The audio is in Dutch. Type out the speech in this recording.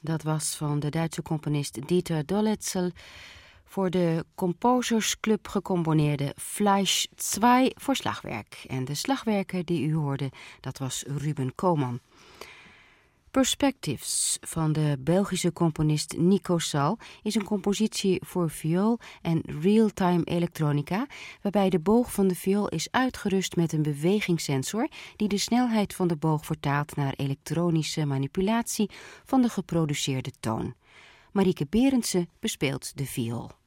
Dat was van de Duitse componist Dieter Dolitzel voor de Composers Club gecomponeerde Fleisch 2 voor slagwerk. En de slagwerker die u hoorde, dat was Ruben Koolman. Perspectives van de Belgische componist Nico Sal is een compositie voor viool en real-time elektronica, waarbij de boog van de viool is uitgerust met een bewegingssensor die de snelheid van de boog vertaalt naar elektronische manipulatie van de geproduceerde toon. Marieke Berendsen bespeelt de viool.